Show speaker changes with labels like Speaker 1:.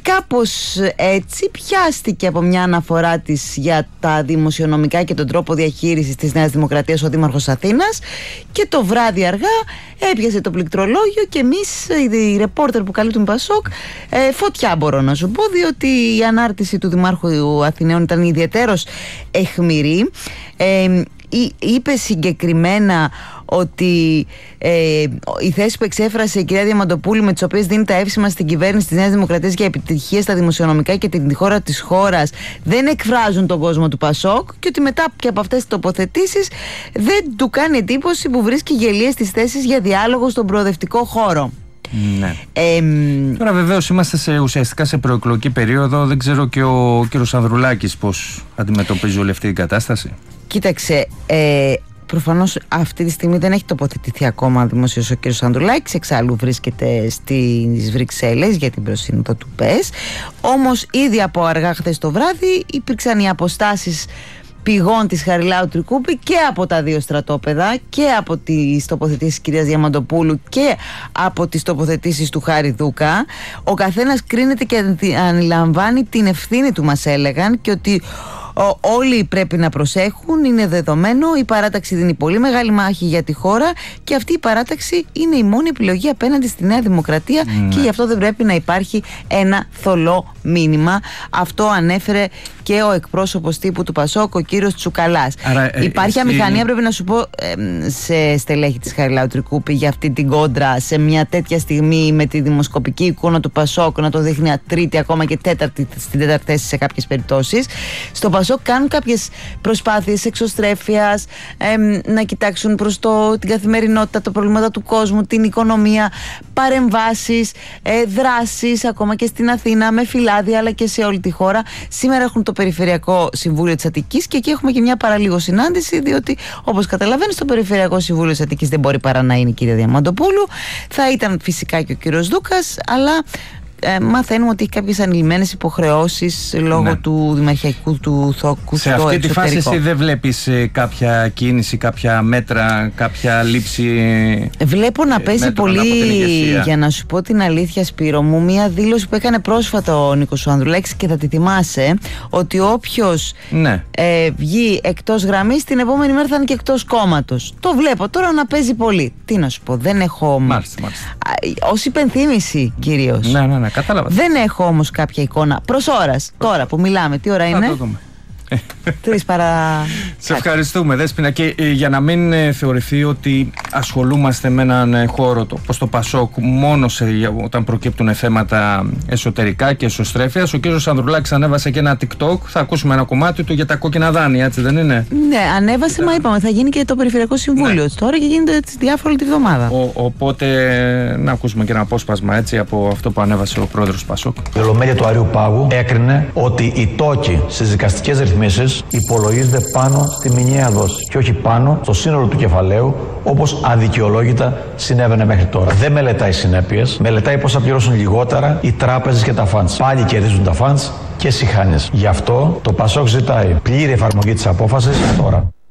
Speaker 1: κάπως έτσι πιάστηκε από μια αναφορά της για τα δημοσιονομικά και τον τρόπο διαχείρισης της Νέας Δημοκρατίας ο Δήμαρχος Αθήνας, και το βράδυ αργά έπιασε το πληκτρολόγιο και εμείς οι ρεπόρτερ που καλύπτουν Πασόκ φωτιά, μπορώ να σου πω, διότι η ανάρτηση του Δημάρχου Αθηναίων ήταν ιδιαιτέρως αιχμηρή. Είπε συγκεκριμένα ότι η θέση που εξέφρασε η κυρία Διαμαντοπούλου, με τις οποίες δίνει τα εύσημα στην κυβέρνηση της Νέας Δημοκρατίας για επιτυχίες στα δημοσιονομικά και την χώρα της χώρας, δεν εκφράζουν τον κόσμο του Πασόκ, και ότι μετά και από αυτές τις τοποθετήσεις δεν του κάνει εντύπωση που βρίσκει γελίες στις θέσεις για διάλογο στον προοδευτικό χώρο.
Speaker 2: Ναι. Τώρα βεβαίως είμαστε ουσιαστικά σε προεκλογική περίοδο. Δεν ξέρω και ο κύριος Ανδρουλάκης πώς αντιμετωπίζει όλη αυτή την κατάσταση.
Speaker 1: Κοίταξε, προφανώς αυτή τη στιγμή δεν έχει τοποθετηθεί ακόμα δημοσίως ο κ. Ανδρουλάκης, εξάλλου βρίσκεται στις Βρυξέλλες για την προσύνοδο του ΠΕΣ. Όμως ήδη από αργά χθες το βράδυ υπήρξαν οι αποστάσεις πηγών της Χαριλάου Τρικούπη και από τα δύο στρατόπεδα, και από τις τοποθετήσεις της κυρίας Διαμαντοπούλου και από τις τοποθετήσεις του Χάρη Δούκα. Ο καθένας κρίνεται και αντιλαμβάνει την ευθύνη του, μας έλεγαν, και ότι όλοι πρέπει να προσέχουν, είναι δεδομένο. Η παράταξη δίνει πολύ μεγάλη μάχη για τη χώρα και αυτή η παράταξη είναι η μόνη επιλογή απέναντι στη Νέα Δημοκρατία, και γι' αυτό δεν πρέπει να υπάρχει ένα θολό μήνυμα. Αυτό ανέφερε και ο εκπρόσωπος τύπου του Πασόκ, ο κύριος Τσουκαλάς. Υπάρχει αμηχανία, πρέπει να σου πω, σε στελέχη της Χαριλάου Τρικούπη για αυτή την κόντρα σε μια τέτοια στιγμή, με τη δημοσκοπική εικόνα του Πασόκ να το δείχνει τρίτη, ακόμα και τέταρτη, στην τέταρτη θέση σε κάποιες περιπτώσεις. Στο Πασόκ κάνουν κάποιες προσπάθειες εξωστρέφειας, να κοιτάξουν προς την καθημερινότητα, τα προβλήματα του κόσμου, την οικονομία, παρεμβάσεις, δράσεις, ακόμα και στην Αθήνα με φυλάδια, αλλά και σε όλη τη χώρα. Σήμερα έχουν το Περιφερειακό Συμβούλιο της Αττικής και εκεί έχουμε και μια παραλίγο συνάντηση, διότι όπως καταλαβαίνεις το Περιφερειακό Συμβούλιο της Αττικής δεν μπορεί παρά να είναι η κυρία Διαμαντοπούλου. Θα ήταν φυσικά και ο κύριος Δούκας, αλλά μαθαίνουμε ότι έχει κάποιες ανηλυμένες υποχρεώσεις λόγω του δημαρχιακού του θόκου.
Speaker 2: Σε αυτή τη φάση εσύ δεν βλέπεις κάποια κίνηση, κάποια μέτρα, κάποια λήψη?
Speaker 1: Βλέπω να παίζει πολύ, για να σου πω την αλήθεια, Σπύρο μου, μια δήλωση που έκανε πρόσφατα ο Νίκος Ανδρουλάκης, και θα τη θυμάσαι, ότι όποιος βγει εκτός γραμμής την επόμενη μέρα θα είναι και εκτός κόμματος. Το βλέπω τώρα να παίζει πολύ. Τι να σου πω, δεν έχω.
Speaker 2: Μάλιστα.
Speaker 1: Ως υπενθύμηση κυρίως.
Speaker 2: Ναι, κατάλαβα.
Speaker 1: Δεν έχω όμως κάποια εικόνα προς ώρας. Τώρα που μιλάμε, τι ώρα είναι? 3 παρά.
Speaker 2: Σε ευχαριστούμε, Δέσποινα. Και για να μην θεωρηθεί ότι ασχολούμαστε με έναν χώρο όπως το Πασόκ μόνο όταν προκύπτουν θέματα εσωτερικά και εσωστρέφειας, ο κ. Ανδρουλάκης ανέβασε και ένα TikTok. Θα ακούσουμε ένα κομμάτι του για τα κόκκινα δάνεια, έτσι δεν είναι?
Speaker 1: Ναι, ανέβασε, μα είπαμε, θα γίνει και το Περιφερειακό Συμβούλιο τώρα και γίνεται διάφορα τη βδομάδα.
Speaker 2: Οπότε να ακούσουμε και ένα απόσπασμα έτσι από αυτό που ανέβασε ο πρόεδρος Πασόκ.
Speaker 3: Η Ολομέλεια του Αριού Πάγου έκρινε ότι οι τόκοι στις δικαστικές ρυθμίσεις υπολογίζεται πάνω στη μηνιαία δόση και όχι πάνω στο σύνολο του κεφαλαίου, όπως αδικαιολόγητα συνέβαινε μέχρι τώρα. Δεν μελετάει συνέπειες, μελετάει πώς θα πληρώσουν λιγότερα οι τράπεζες και τα φαντς. Πάλι κερδίζουν τα φαντς και σιχάνιες. Γι' αυτό το Πασόκ ζητάει πλήρη εφαρμογή της απόφασης τώρα.